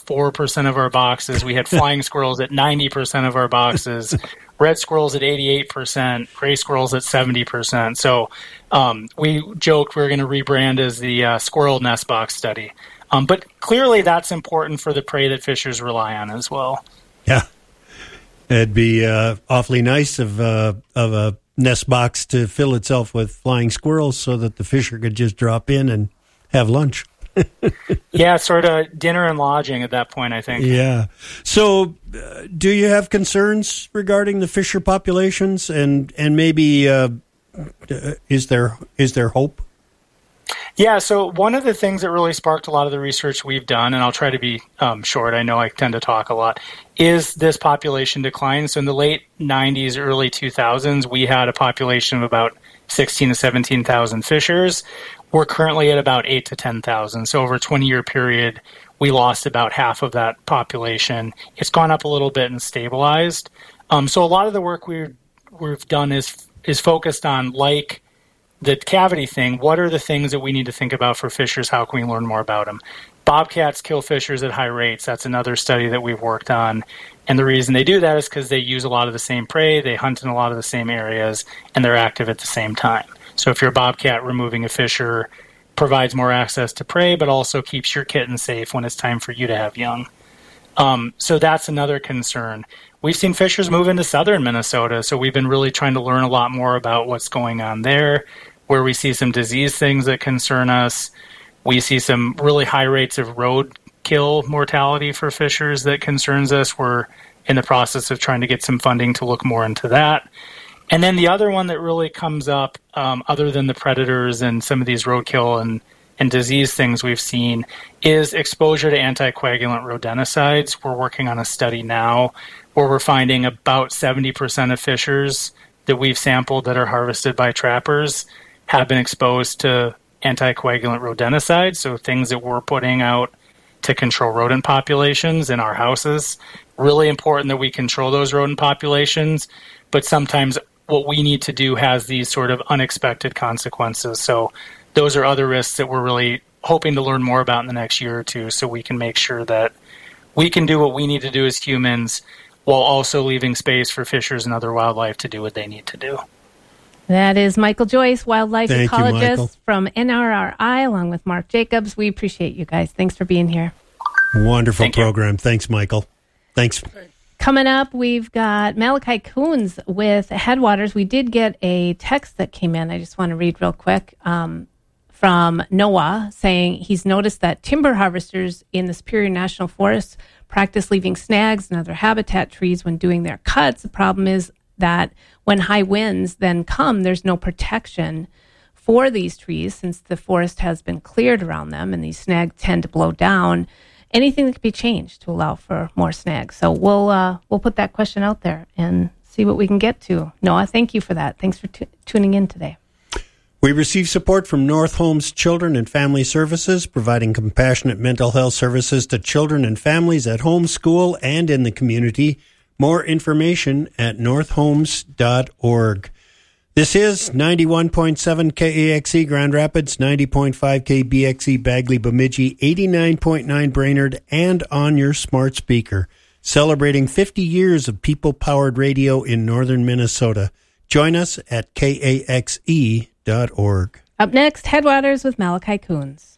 4% of our boxes. We had flying squirrels at 90% of our boxes, red squirrels at 88%, gray squirrels at 70%. So we joked we were going to rebrand as the Squirrel Nest Box Study. But clearly that's important for the prey that fishers rely on as well. Yeah. It'd be awfully nice of a nest box to fill itself with flying squirrels so that the fisher could just drop in and have lunch. Yeah, sort of dinner and lodging at that point, I think. Yeah. So do you have concerns regarding the fisher populations and maybe is there hope? Yeah, so one of the things that really sparked a lot of the research we've done, and I'll try to be short, I know I tend to talk a lot, is this population decline. So in the late 90s, early 2000s, we had a population of about 16 to 17,000 fishers. We're currently at about 8 to 10,000. So over a 20-year period, we lost about half of that population. It's gone up a little bit and stabilized. So a lot of the work we've done is focused on, like the cavity thing, what are the things that we need to think about for fishers? How can we learn more about them? Bobcats kill fishers at high rates. That's another study that we've worked on. And the reason they do that is because they use a lot of the same prey, they hunt in a lot of the same areas, and they're active at the same time. So if you're a bobcat, removing a fisher provides more access to prey, but also keeps your kitten safe when it's time for you to have young. So that's another concern. We've seen fishers move into southern Minnesota, so we've been really trying to learn a lot more about what's going on there, where we see some disease things that concern us. We see some really high rates of roadkill mortality for fishers that concerns us. We're in the process of trying to get some funding to look more into that. And then the other one that really comes up, other than the predators and some of these roadkill and disease things we've seen, is exposure to anticoagulant rodenticides. We're working on a study now where we're finding about 70% of fishers that we've sampled that are harvested by trappers have been exposed to anticoagulant rodenticides, so things that we're putting out to control rodent populations in our houses. Really important that we control those rodent populations, but sometimes what we need to do has these sort of unexpected consequences. So those are other risks that we're really hoping to learn more about in the next year or two, so we can make sure that we can do what we need to do as humans while also leaving space for fishers and other wildlife to do what they need to do. That is Michael Joyce, wildlife ecologist from NRRI, along with Mark Jacobs. We appreciate you guys. Thanks for being here. Wonderful program. Thanks, Michael. Thanks. Coming up, we've got Malachi Coons with Headwaters. We did get a text that came in. I just want to read real quick from Noah saying he's noticed that timber harvesters in the Superior National Forest practice leaving snags and other habitat trees when doing their cuts. The problem is that when high winds then come, there's no protection for these trees since the forest has been cleared around them and these snags tend to blow down. Anything that could be changed to allow for more snags. So we'll put that question out there and see what we can get to. Noah, thank you for that. Thanks for tuning in today. We receive support from North Homes Children and Family Services, providing compassionate mental health services to children and families at home, school, and in the community. More information at northhomes.org. This is 91.7 KAXE Grand Rapids, 90.5 KBXE Bagley Bemidji, 89.9 Brainerd, and on your smart speaker. Celebrating 50 years of people-powered radio in northern Minnesota. Join us at KAXE.org. Up next, Headwaters with Malachi Coons.